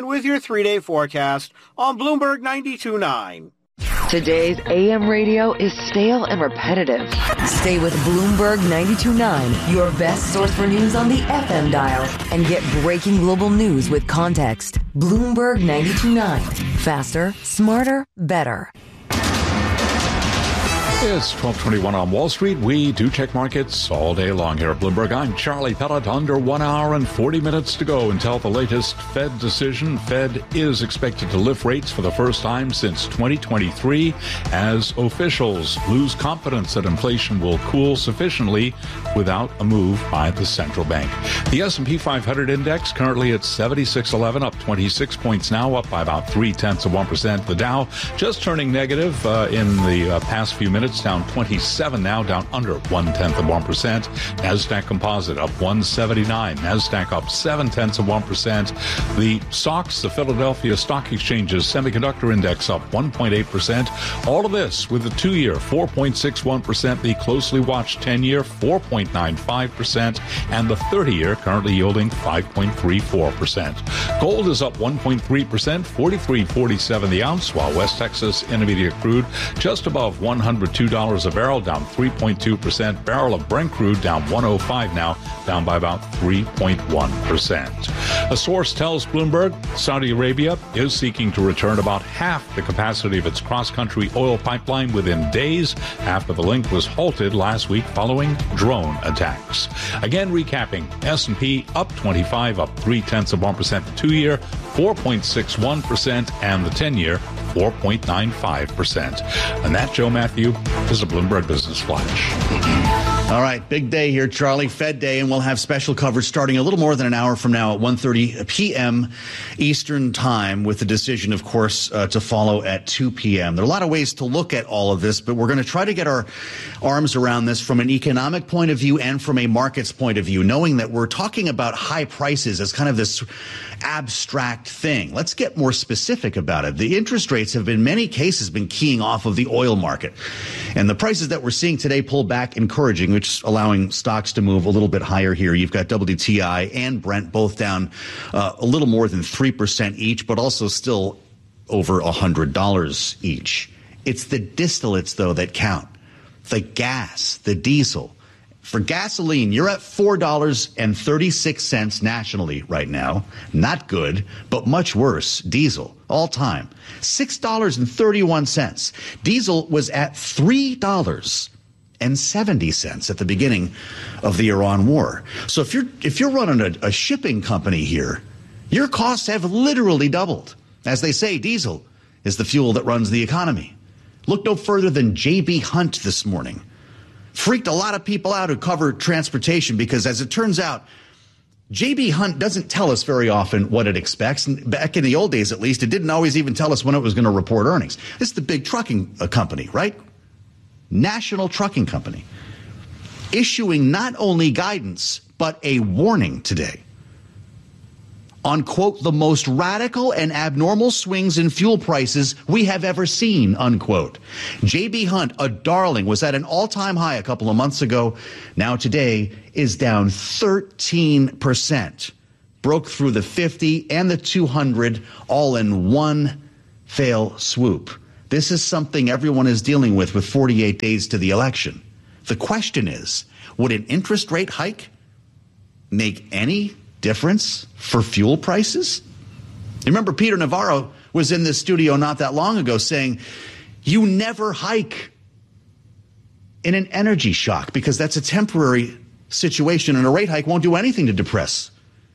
with your 3-day forecast on Bloomberg 92.9. Today's AM radio is stale and repetitive. Stay with Bloomberg 92.9, your best source for news on the FM dial, and get breaking global news with context. Bloomberg 92.9. Faster, smarter, better. It's 12:21 on Wall Street. We do check markets all day long here at Bloomberg. I'm Charlie Pellet. Under 1 hour and 40 minutes to go until the latest Fed decision. Fed is expected to lift rates for the first time since 2023 as officials lose confidence that inflation will cool sufficiently without a move by the central bank. The S&P 500 index currently at 7611, up 26 points now, up by about 0.3%. The Dow just turning negative in the past few minutes. Down 27 now, down under 0.1%. NASDAQ Composite up 179. NASDAQ up 0.7%. The SOX, the Philadelphia Stock Exchange's Semiconductor Index, up 1.8%. All of this with the 2-year 4.61%, the closely watched 10-year 4.95%, and the 30-year currently yielding 5.34%. Gold is up 1.3%, 43.47 the ounce, while West Texas Intermediate crude just above $102 a barrel, down 3.2%. Barrel of Brent crude down 105 now, down by about 3.1%. A source tells Bloomberg Saudi Arabia is seeking to return about half the capacity of its cross-country oil pipeline within days after the link was halted last week following drone attacks. Again, recapping, S&P up 25, up 0.3%. The 2-year 4.61%, and the 10-year 4.95%. And that, Joe Matthew, is a Bloomberg Business Flash. All right, big day here, Charlie. Fed Day, and we'll have special coverage starting a little more than an hour from now at 1:30 p.m. Eastern Time, with the decision, of course, to follow at 2 p.m. There are a lot of ways to look at all of this, but we're going to try to get our arms around this from an economic point of view and from a markets point of view, knowing that we're talking about high prices as kind of this abstract thing. Let's get more specific about it. The interest rates have in many cases been keying off of the oil market, and the prices that we're seeing today pull back encouraging, which is allowing stocks to move a little bit higher here. You've got WTI and Brent both down a little more than 3% each, but also still over $100 each. It's the distillates, though, that count. The gas, the diesel. For gasoline, you're at $4.36 nationally right now. Not good, but much worse. Diesel, all time, $6.31. Diesel was at $3.70 at the beginning of the Iran war. So if you're running a shipping company here, your costs have literally doubled. As they say, diesel is the fuel that runs the economy. Look no further than J.B. Hunt this morning. Freaked a lot of people out who cover transportation because, as it turns out, J.B. Hunt doesn't tell us very often what it expects. And back in the old days, at least, it didn't always even tell us when it was going to report earnings. This is the big trucking company, right? National trucking company, issuing not only guidance, but a warning today on, quote, the most radical and abnormal swings in fuel prices we have ever seen, unquote. J.B. Hunt, a darling, was at an all-time high a couple of months ago. Now today is down 13%. Broke through the 50 and the 200 all in one fell swoop. This is something everyone is dealing with 48 days to the election. The question is, would an interest rate hike make any difference for fuel prices? You remember Peter Navarro was in this studio not that long ago saying, you never hike in an energy shock because that's a temporary situation, and a rate hike won't do anything to depress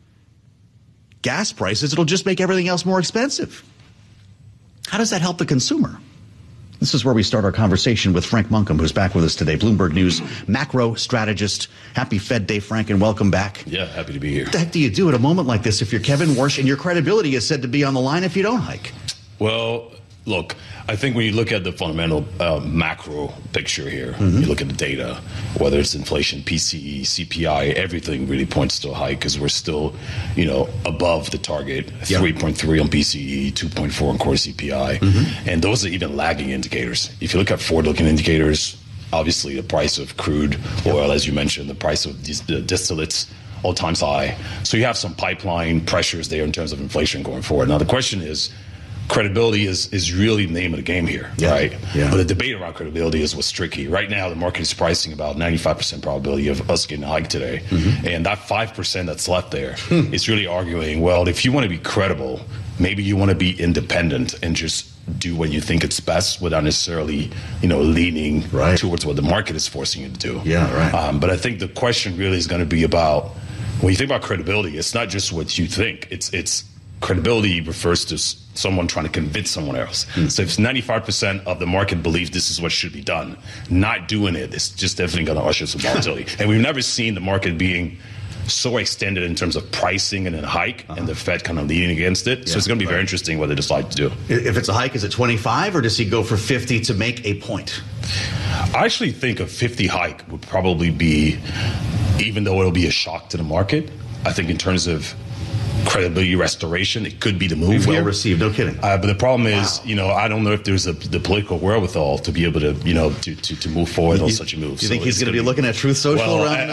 gas prices. It'll just make everything else more expensive. How does that help the consumer? This is where we start our conversation with Frank Munkham, who's back with us today, Bloomberg News macro strategist. Happy Fed Day, Frank, and welcome back. Yeah, happy to be here. What the heck do you do at a moment like this if you're Kevin Warsh and your credibility is said to be on the line if you don't hike? Well, look, I think when you look at the fundamental macro picture here, you look at the data, whether it's inflation, PCE, CPI, everything really points to a hike because we're still, above the target, 3.3 on PCE, 2.4 on core CPI. And those are even lagging indicators. If you look at forward-looking indicators, obviously the price of crude oil, as you mentioned, the price of these distillates all-time high. So you have some pipeline pressures there in terms of inflation going forward. Now, the question is, credibility is really the name of the game here, right? Yeah. But the debate around credibility is what's tricky. Right now, the market is pricing about 95% probability of us getting a hike today. And that 5% that's left there is really arguing, well, if you want to be credible, maybe you want to be independent and just do what you think it's best without necessarily, leaning towards what the market is forcing you to do. Yeah, right. But I think the question really is going to be about, when you think about credibility, it's not just what you think. It's credibility refers to someone trying to convince someone else. So if 95% of the market believes this is what should be done, not doing it is just definitely going to usher some volatility. And we've never seen the market being so extended in terms of pricing and a hike, and the Fed kind of leaning against it. So it's going to be very interesting what they decide to do. If it's a hike, is it 25, or does he go for 50 to make a point? I actually think a 50 hike would probably be, even though it'll be a shock to the market, I think in terms of credibility restoration, it could be the move well here. Received, no kidding. But the problem is, I don't know if there's the political wherewithal to be able to, to move forward on such a move. Do you think he's going to be looking at Truth Social around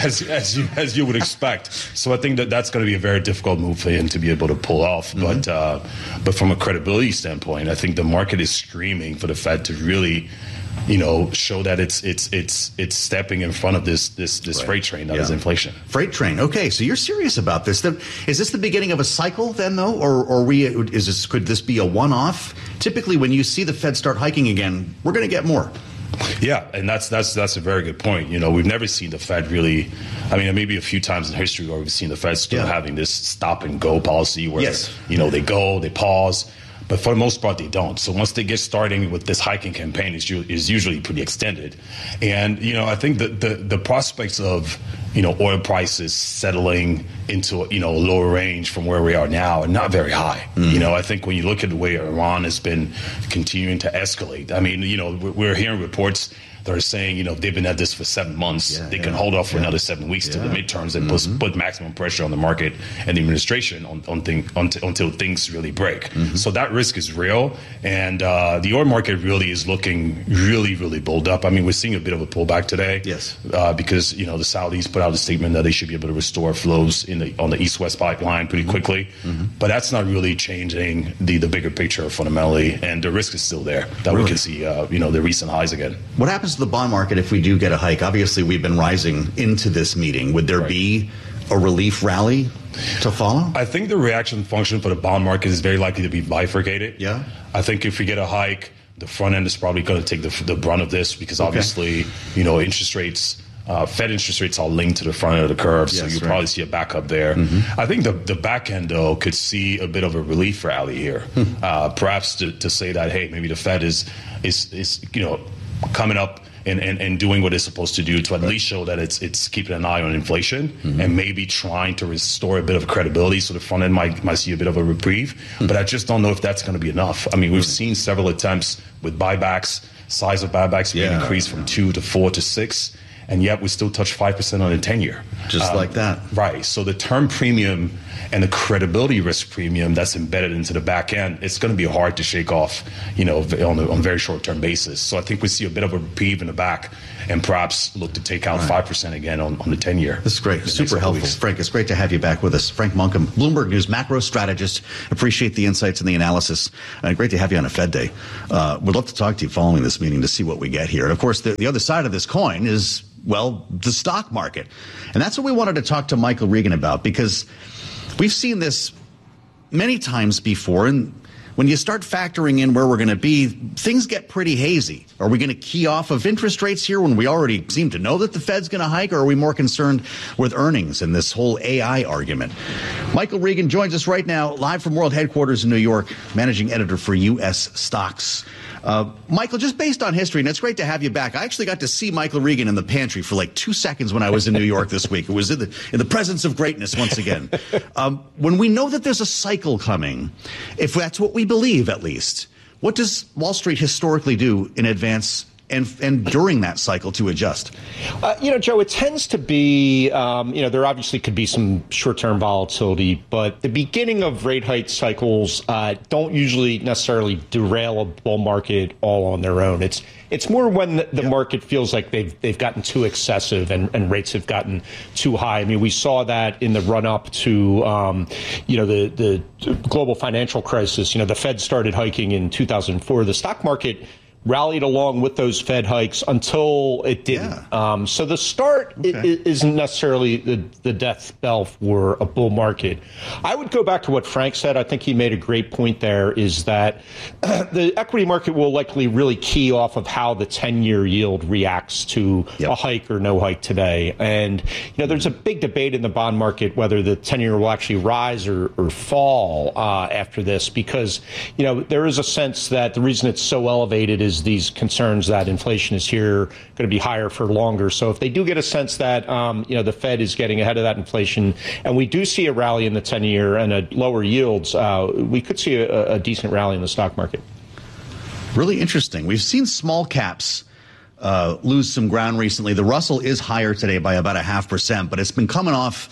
as you would expect? So I think that's going to be a very difficult move for him to be able to pull off. But from a credibility standpoint, I think the market is screaming for the Fed to really, show that it's stepping in front of this freight train that is inflation. Freight train. Okay, so you're serious about this. Is this the beginning of a cycle then, though, or could this be a one-off? Typically, when you see the Fed start hiking again, we're going to get more. Yeah, and that's a very good point. We've never seen the Fed really. I mean, maybe a few times in history where we've seen the Fed still having this stop and go policy where they go, they pause. But for the most part, they don't. So once they get starting with this hiking campaign, is usually pretty extended. And, I think the prospects of, oil prices settling into, a lower range from where we are now are not very high. I think when you look at the way Iran has been continuing to escalate, I mean, we're hearing reports that are saying, they've been at this for 7 months. They can hold off for another 7 weeks to the midterms and put maximum pressure on the market and the administration until things really break. So that risk is real. And the oil market really is looking really, really bulled up. I mean, we're seeing a bit of a pullback today. Because, the Saudis put out a statement that they should be able to restore flows on the East-West pipeline pretty quickly. But that's not really changing the bigger picture fundamentally. And the risk is still there that we can see, the recent highs again. What happens to the bond market if we do get a hike? Obviously, we've been rising into this meeting. Would there be a relief rally to follow? I think the reaction function for the bond market is very likely to be bifurcated. Yeah. I think if we get a hike, the front end is probably going to take the brunt of this because obviously, interest rates, Fed interest rates are linked to the front end of the curve, so you'll probably see a backup there. I think the back end, though, could see a bit of a relief rally here. Perhaps to say that, hey, maybe the Fed is coming up and doing what it's supposed to do to at least show that it's keeping an eye on inflation and maybe trying to restore a bit of credibility so the front end might see a bit of a reprieve. But I just don't know if that's going to be enough. I mean, we've seen several attempts with buybacks, size of buybacks being increased from 2 to 4 to 6. And yet we still touch 5% on a 10-year. Just like that. Right. So the term premium and the credibility risk premium that's embedded into the back end, it's going to be hard to shake off, on a very short-term basis. So I think we see a bit of a reprieve in the back and perhaps look to take out 5% again on the 10-year. This is great. Super helpful. Frank, it's great to have you back with us. Frank Monkham, Bloomberg News macro strategist. Appreciate the insights and the analysis. Great to have you on a Fed day. Would love to talk to you following this meeting to see what we get here. And, of course, the other side of this coin is, well, the stock market. And that's what we wanted to talk to Michael Regan about, because we've seen this many times before. And when you start factoring in where we're going to be, things get pretty hazy. Are we going to key off of interest rates here when we already seem to know that the Fed's going to hike, or are we more concerned with earnings and this whole AI argument? Michael Regan joins us right now, live from World Headquarters in New York, managing editor for U.S. Stocks. Michael, just based on history, and it's great to have you back. I actually got to see Michael Regan in the pantry for like 2 seconds when I was in New York this week. It was in the presence of greatness once again. When we know that there's a cycle coming, if that's what we believe at least, what does Wall Street historically do in advance and during that cycle to adjust? Joe, it tends to be, there obviously could be some short-term volatility, but the beginning of rate hike cycles don't usually necessarily derail a bull market all on their own. It's more when the market feels like they've gotten too excessive and rates have gotten too high. I mean, we saw that in the run-up to, the global financial crisis. The Fed started hiking in 2004. The stock market rallied along with those Fed hikes until it didn't. Yeah. So the start isn't necessarily the death bell for a bull market. I would go back to what Frank said. I think he made a great point there, is that the equity market will likely really key off of how the 10-year yield reacts to a hike or no hike today. And, there's a big debate in the bond market whether the 10-year will actually rise or fall after this, because, there is a sense that the reason it's so elevated is these concerns that inflation is here, going to be higher for longer. So if they do get a sense that, the Fed is getting ahead of that inflation, and we do see a rally in the 10-year and a lower yields, we could see a decent rally in the stock market. Really interesting. We've seen small caps lose some ground recently. The Russell is higher today by about 0.5%, but it's been coming off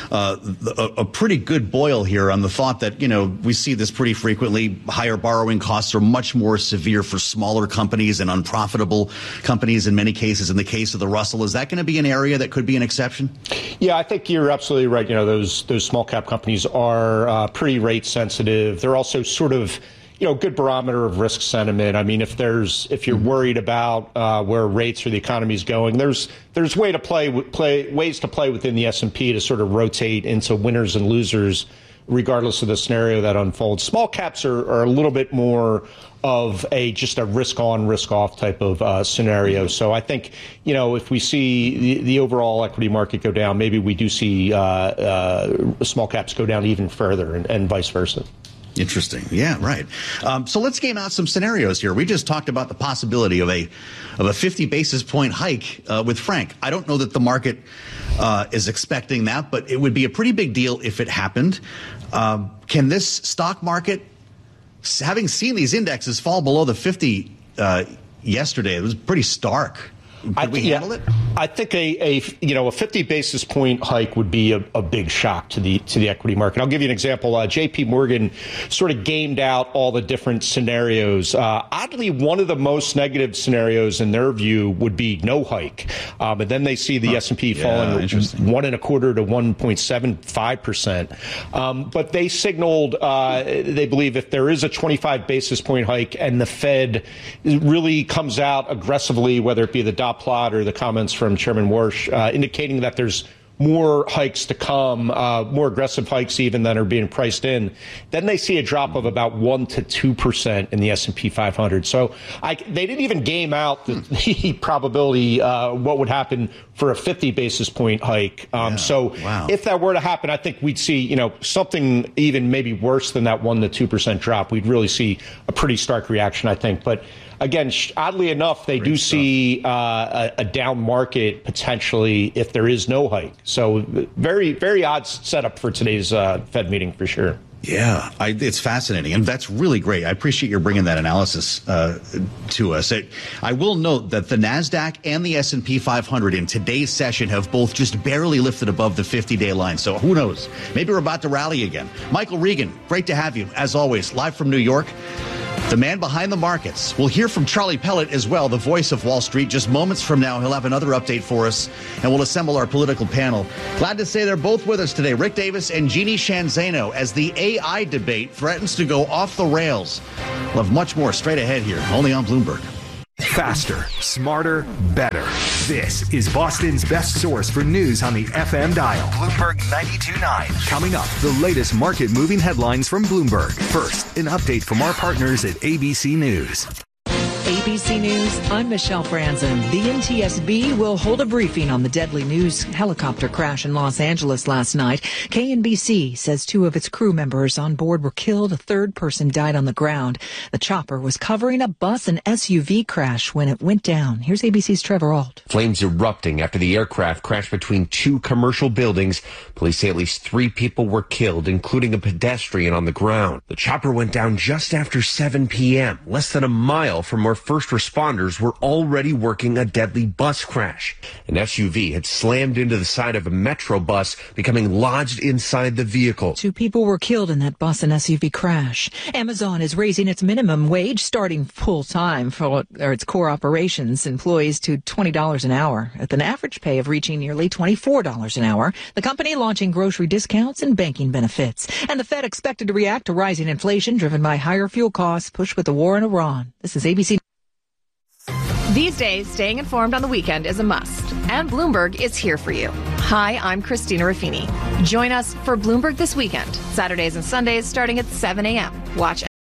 a pretty good boil here on the thought that, we see this pretty frequently. Higher borrowing costs are much more severe for smaller companies and unprofitable companies in many cases. In the case of the Russell, is that going to be an area that could be an exception? Yeah, I think you're absolutely right. Those small cap companies are pretty rate sensitive. They're also sort of good barometer of risk sentiment. I mean, if you're worried about where rates or the economy is going, there's ways to play within the S&P to sort of rotate into winners and losers, regardless of the scenario that unfolds. Small caps are a little bit more of just a risk on, risk off type of scenario. So I think, if we see the overall equity market go down, maybe we do see small caps go down even further and vice versa. Interesting. Yeah, right. So let's game out some scenarios here. We just talked about the possibility of a 50 basis point hike with Frank. I don't know that the market is expecting that, but it would be a pretty big deal if it happened. Can this stock market, having seen these indexes fall below the 50 yesterday, it was pretty stark. Could we handle it? I think a 50 basis point hike would be a big shock to the equity market. I'll give you an example. JP Morgan sort of gamed out all the different scenarios. Oddly, one of the most negative scenarios in their view would be no hike. But then they see the S&P falling 1.25% to 1.75%. But they signaled they believe if there is a 25 basis point hike and the Fed really comes out aggressively, whether it be the dot plot or the comments from Chairman Warsh, indicating that there's more hikes to come, more aggressive hikes even that are being priced in, then they see a drop of about 1% to 2% in the S&P 500. So they didn't even game out the probability what would happen for a 50 basis point hike. If that were to happen, I think we'd see something even maybe worse than that 1% to 2% drop. We'd really see a pretty stark reaction, I think. But again, oddly enough, they do see a down market potentially if there is no hike. So very, very odd setup for today's Fed meeting for sure. Yeah, it's fascinating, and that's really great. I appreciate your bringing that analysis to us. I will note that the NASDAQ and the S&P 500 in today's session have both just barely lifted above the 50-day line. So who knows? Maybe we're about to rally again. Michael Regan, great to have you, as always, live from New York. The man behind the markets. We'll hear from Charlie Pellet as well, the voice of Wall Street. Just moments from now, he'll have another update for us, and we'll assemble our political panel. Glad to say they're both with us today, Rick Davis and Jeannie Shanzano, as the AI debate threatens to go off the rails. We'll have much more straight ahead here, only on Bloomberg. Faster, smarter, better. This is Boston's best source for news on the FM dial. Bloomberg 92.9. Coming up, the latest market-moving headlines from Bloomberg. First, an update from our partners at ABC News. ABC News, I'm Michelle Franzen. The NTSB will hold a briefing on the deadly news helicopter crash in Los Angeles last night. KNBC says 2 of its crew members on board were killed. A third person died on the ground. The chopper was covering a bus and SUV crash when it went down. Here's ABC's Trevor Ault. Flames erupting after the aircraft crashed between 2 commercial buildings. Police say at least 3 people were killed, including a pedestrian on the ground. The chopper went down just after 7 p.m., less than a mile from where first responders were already working a deadly bus crash. An SUV had slammed into the side of a Metro bus, becoming lodged inside the vehicle. 2 people were killed in that bus and SUV crash. Amazon is raising its minimum wage starting full time for its core operations employees to $20 an hour, with an average pay of reaching nearly $24 an hour. The company launching grocery discounts and banking benefits. And the Fed expected to react to rising inflation driven by higher fuel costs pushed with the war in Iran. This is ABC. These days, staying informed on the weekend is a must, and Bloomberg is here for you. Hi, I'm Christina Ruffini. Join us for Bloomberg This Weekend, Saturdays and Sundays starting at 7 a.m. Watch